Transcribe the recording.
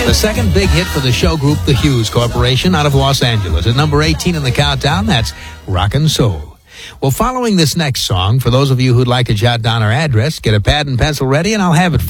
The second big hit for the show group, the Hughes Corporation, out of Los Angeles. At number 18 in the countdown, that's Rockin' Soul. Well, following this next song, for those of you who'd like to jot down our address, get a pad and pencil ready, and I'll have it for you.